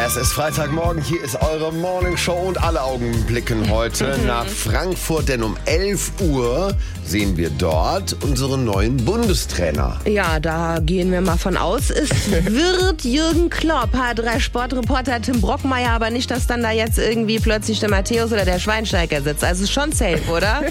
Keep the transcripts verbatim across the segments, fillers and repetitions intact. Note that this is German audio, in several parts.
Es ist Freitagmorgen, hier ist eure Morning Show und alle Augen blicken heute nach Frankfurt, denn um elf Uhr sehen wir dort unseren neuen Bundestrainer. Ja, da gehen wir mal von aus. Es wird Jürgen Klopp, H drei Sportreporter Tim Brockmeier, aber nicht, dass dann da jetzt irgendwie plötzlich der Matthäus oder der Schweinsteiger sitzt. Also ist schon safe, oder?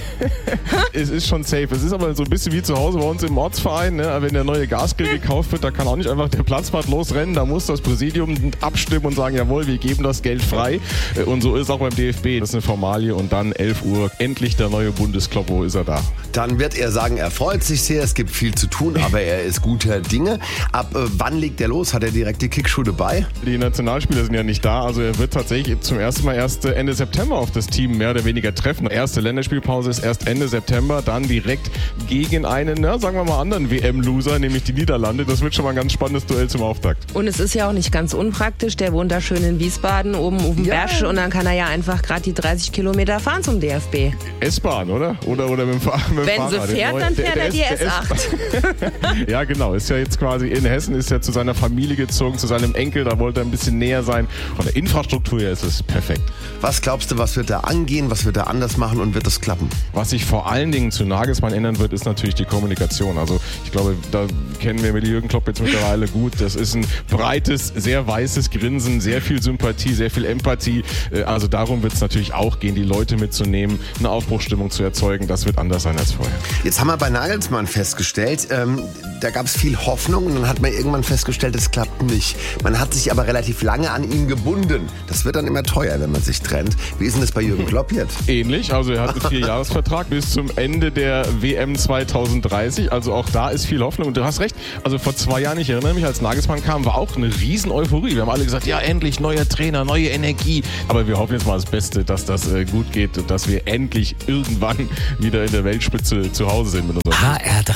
Es ist schon safe. Es ist aber so ein bisschen wie zu Hause bei uns im Ortsverein. Ne? Wenn der neue Gasgrill gekauft wird, da kann auch nicht einfach der Platzwart losrennen. Da muss das Präsidium abstimmen und sagen, jawohl, wir geben das Geld frei. Und so ist auch beim D F B. Das ist eine Formalie. Und dann elf Uhr, endlich der neue Bundesklopp. Wo ist er da? Dann wird er sagen, er freut sich sehr, es gibt viel zu tun, aber er ist guter Dinge. Ab äh, wann legt er los? Hat er direkt die Kickschuhe dabei? Die Nationalspieler sind ja nicht da. Also er wird tatsächlich zum ersten Mal erst Ende September auf das Team mehr oder weniger treffen. Erste Länderspielpause ist erst Ende September. Dann direkt gegen einen, na, sagen wir mal, anderen W M-Loser, nämlich die Niederlande. Das wird schon mal ein ganz spannendes Duell zum Auftakt. Und es ist ja auch nicht ganz unpraktisch. Der wohnt da schön in Wiesbaden, oben auf dem Ja. Berg. Und dann kann er ja einfach gerade die dreißig Kilometer fahren zum D F B. S-Bahn, oder? Oder, oder mit dem, Fahr mit dem Wenn Fahrrad. sie fährt, Der dann neue- fährt der- er die der S acht. Ja, genau. Ist ja jetzt quasi in Hessen, ist ja zu seiner Familie gezogen, zu seinem Enkel. Da wollte er ein bisschen näher sein. Von der Infrastruktur her ist es perfekt. Was glaubst du, was wird er angehen, was wird er anders machen und wird das klappen? Was sich vor allen Dingen zu Nagelsmann ändern wird, ist natürlich die Kommunikation. Also ich glaube, da kennen wir mit Jürgen Klopp jetzt mittlerweile gut. Das ist ein breites, sehr weißes Grinsen, sehr viel Sympathie, sehr viel Empathie. Äh, Also darum wird es natürlich auch gehen, die Leute mitzunehmen, eine Aufbruchsstimmung zu erzeugen. Das wird anders sein als vorher. Jetzt haben wir bei Nagelsmann festgestellt, ähm, da gab es viel Hoffnung und dann hat man irgendwann festgestellt, es klappt nicht. Man hat sich aber relativ lange an ihn gebunden. Das wird dann immer teuer, wenn man sich trennt. Wie ist denn das bei Jürgen Klopp jetzt? Ähnlich, also er hat einen Vierjahresvertrag bis zum Ende der W M zwanzig dreißig, also auch da ist viel Hoffnung und du hast recht, also vor zwei Jahren, ich erinnere mich, als Nagelsmann kam, war auch eine riesen Euphorie. Wir haben alle gesagt, ja endlich, neuer Trainer, neue Energie, aber wir hoffen jetzt mal das Beste, dass das äh, gut geht und dass wir endlich irgendwann wieder in der Weltspitze zu Hause sind mit unserem H R drei